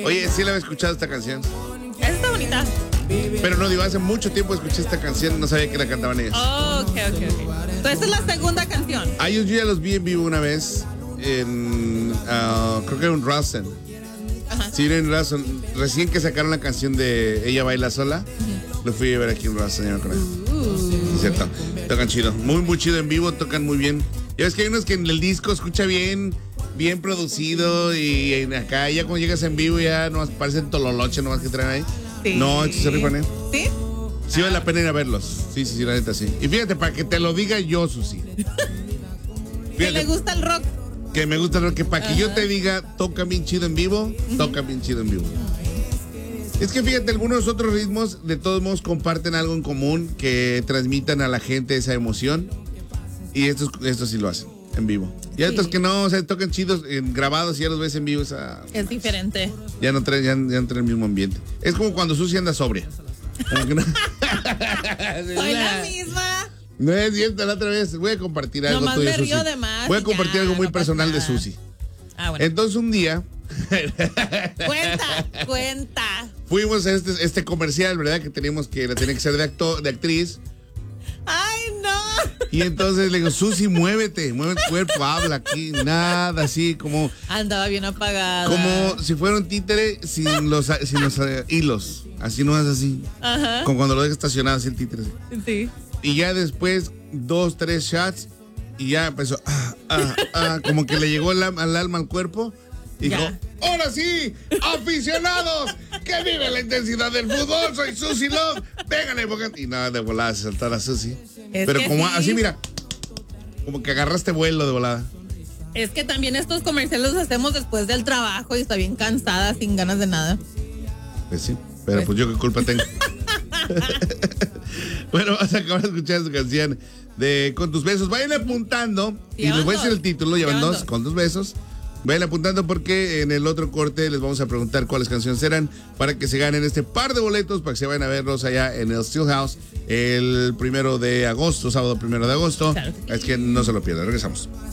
Oye, sí la había escuchado esta canción. Esa está bonita. Pero no, digo, hace mucho tiempo escuché esta canción, no sabía que la cantaban ellas. Oh, ok. Entonces esta es la segunda canción. Ah, yo ya los vi en vivo una vez en, creo que era un Ralston. Ajá. Sí, era en Ralston. Recién que sacaron la canción de Ella Baila Sola, lo fui a ver aquí en Ralston, ya me acuerdo. Es cierto, tocan chido, muy chido en vivo, tocan muy bien. Ya ves que hay unos que en el disco escucha bien producido y acá ya cuando llegas en vivo ya nomás parecen tololoche nomás que traen ahí. Sí. No, estos se rifan, ¿eh? ¿Sí? Sí vale la pena ir a verlos. Sí, la neta sí. Y fíjate, para que te lo diga yo, Susi. ¿Que le gusta el rock? Que me gusta el rock, que para que yo te diga, toca bien chido en vivo, toca bien chido en vivo. Es que fíjate, algunos otros ritmos de todos modos comparten algo en común que transmitan a la gente esa emoción. Y estos sí lo hacen en vivo. Y estos que no, o sea, tocan chidos grabados y ya los ves en vivo. Es diferente. Ya no traen el mismo ambiente. Es como cuando Susi anda sobria. Como que no. Soy la misma. No es cierto, la otra vez voy a compartir algo Nomás tuyo, me río Susi. de más. Voy a compartir algo muy no personal de pasa nada. Susi. Ah, bueno. Entonces un día Cuenta. fuimos a este comercial, ¿verdad? Que tenía que ser de actriz. Ay, no. Y entonces le digo, Susi, mueve el cuerpo, habla aquí, nada así, como Andaba bien apagada. como si fuera un títere sin los hilos, así no es así. Ajá. Como cuando lo dejas estacionado así el títere. Sí. Y ya después 2, 3 shots y ya empezó como que le llegó al alma al cuerpo. Y dijo, Ya. ahora sí, aficionados, que vive la intensidad del fútbol, soy Susi Love, pégale, y nada, de volada se saltó la Susi. Pero como sí. así, mira, como que agarraste vuelo de volada. Es que también estos comerciales los hacemos después del trabajo y está bien cansada, sin ganas de nada. Pues sí, pero pues yo qué culpa tengo. Bueno, vas a acabar de escuchar su canción de Con tus besos. Vayan apuntando y les voy a decir el título, llevan dos, Con tus besos. Vayan apuntando porque en el otro corte les vamos a preguntar cuáles canciones serán para que se ganen este par de boletos para que se vayan a verlos allá en el Steel House el 1 de agosto, sábado 1 de agosto. Claro. Es que no se lo pierdan. Regresamos.